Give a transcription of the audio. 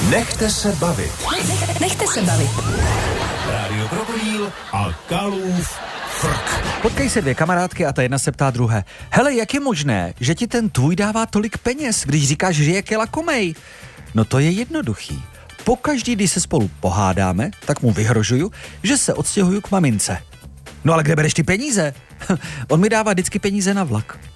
Nechte se bavit. Nechte se bavit. Rádio Krokodýl a Kalův frk. Potkají se dvě kamarádky a ta jedna se ptá druhé. Hele, jak je možné, že ti ten tvůj dává tolik peněz, když říkáš, že je lakomej? No to je jednoduchý. Pokaždý, když se spolu pohádáme, tak mu vyhrožuju, že se odstěhuju k mamince. No ale kde bereš ty peníze? On mi dává vždycky peníze na vlak.